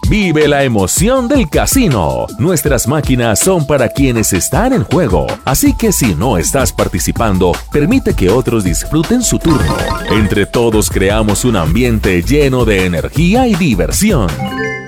Vive la emoción del casino. Nuestras máquinas son para quienes están en juego. Así que si no estás participando, permite que otros disfruten su turno. Entre todos creamos un ambiente lleno de energía y diversión.